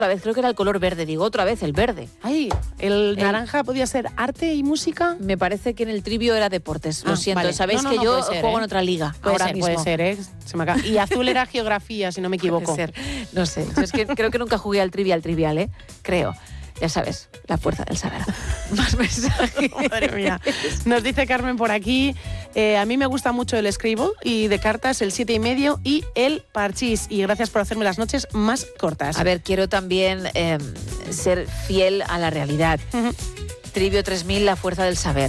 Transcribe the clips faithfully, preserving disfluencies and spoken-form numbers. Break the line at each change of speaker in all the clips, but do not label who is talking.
otra vez, creo que era el color verde, digo otra vez el verde.
Ay, ¿el
Eh,
naranja podía ser arte y música?
Me parece que en el trivio era deportes, lo
Ah,
siento.
vale.
Sabéis
No, no,
que
no,
yo
puede ser,
juego
¿eh?
en otra liga
Puede
ahora
ser,
mismo.
puede ser, ¿eh? Se me acaba. Y azul era geografía, si no me equivoco.
Puede ser. No sé, yo es que creo que nunca jugué al trivial trivial, ¿eh? Creo. Ya sabes, la fuerza del saber. Más mensajes.
Madre mía. Nos dice Carmen por aquí, eh, a mí me gusta mucho el Scrabble y de cartas el siete y medio y el parchís. Y gracias por hacerme las noches más cortas.
A ver, quiero también eh, ser fiel a la realidad. Trivio tres mil, la fuerza del saber.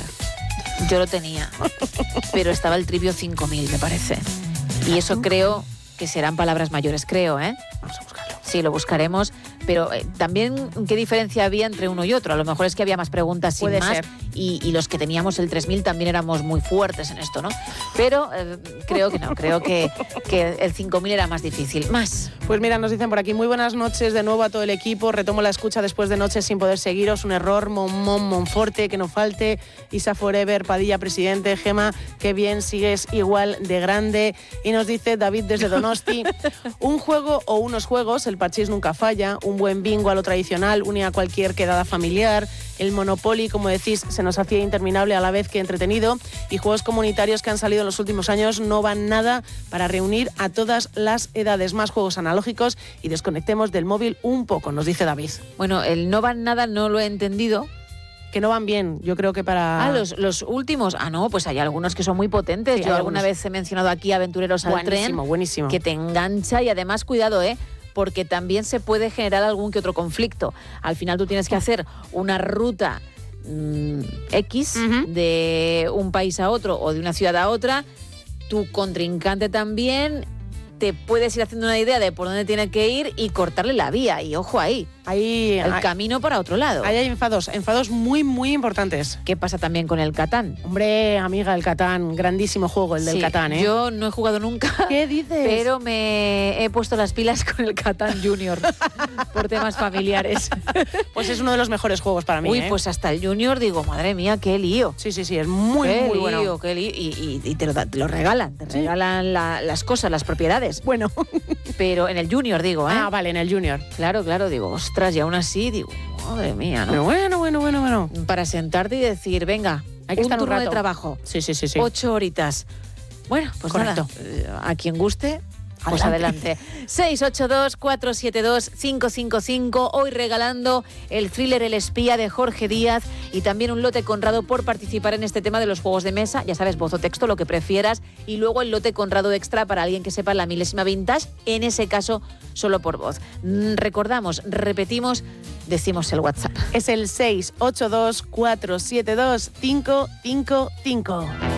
Yo lo tenía, pero estaba el Trivio cinco mil, me parece. Y eso creo que serán palabras mayores, creo, ¿eh?
Vamos a buscarlo.
Sí, lo buscaremos, pero eh, también qué diferencia había entre uno y otro. A lo mejor es que había más preguntas sin
Puede
más
ser.
y, y los que teníamos el tres mil también éramos muy fuertes en esto, ¿no? Pero eh, creo que no, creo que, que el cinco mil era más difícil. Más.
Pues mira, nos dicen por aquí, muy buenas noches de nuevo a todo el equipo. Retomo la escucha después de noches sin poder seguiros. Un error, Monmón, Monforte, que no falte. Isa Forever, Padilla, presidente. Gema, qué bien, sigues igual de grande. Y nos dice David desde Donosti, un juego o unos juegos, el parchís nunca falla. Un buen bingo a lo tradicional, une a cualquier quedada familiar. El Monopoly, como decís, se nos hacía interminable a la vez que entretenido. Y juegos comunitarios que han salido en los últimos años no van nada para reunir a todas las edades. Más juegos analógicos y desconectemos del móvil un poco, nos dice David.
Bueno, el no van nada no lo he entendido.
Que no van bien, yo creo que para...
Ah, los, los últimos. Ah, no, pues hay algunos que son muy potentes.
Sí,
Yo
hay
alguna
algunos.
vez he mencionado aquí Aventureros al
Buenísimo,
tren.
buenísimo.
Que te engancha y además, cuidado, ¿eh? Porque también se puede generar algún que otro conflicto. Al final tú tienes que hacer una ruta mmm, X
Ujú.
de un país a otro o de una ciudad a otra. Tu contrincante también, te puedes ir haciendo una idea de por dónde tiene que ir y cortarle la vía. Y ojo ahí,
Ahí,
el
ahí,
camino para otro lado.
ahí hay enfados, enfados muy, muy importantes.
¿Qué pasa también con el Catán?
Hombre, amiga, el Catán, grandísimo juego el del
Sí,
Catán, ¿eh?
Yo no he jugado nunca.
¿Qué dices?
Pero me he puesto las pilas con el Catán Junior por temas familiares.
Pues es uno de los mejores juegos para mí,
Uy,
¿eh?
pues hasta el Junior digo, madre mía, qué lío.
Sí, sí, sí, es muy,
qué
muy
lío,
bueno.
qué lío. Y, y- y te, lo, da- te lo regalan, te
Sí.
regalan la- las cosas, las propiedades.
Bueno.
Pero en el Junior digo, ¿eh?
Ah, vale, en el Junior.
Claro, claro, digo, ostras, y aún así digo, madre mía,
Pero
¿no?
bueno, bueno, bueno, bueno.
Para sentarte y decir, venga,
Hay que
un
estar un
turno de
rato.
trabajo,
Sí, sí, sí, sí.
ocho horitas. Bueno, pues
Correcto.
nada, eh, a quien guste, pues
Adelante.
adelante. seis ocho dos, cuatro siete dos, cinco cinco cinco. Hoy regalando el thriller El espía de Jorge Díaz y también un lote Conrado por participar en este tema de los juegos de mesa. Ya sabes, voz o texto, lo que prefieras. Y luego el lote Conrado extra para alguien que sepa la milésima vintage, en ese caso solo por voz. Mm, Recordamos, repetimos, decimos el WhatsApp.
Es el seis ocho dos, cuatro siete dos, cinco cinco cinco.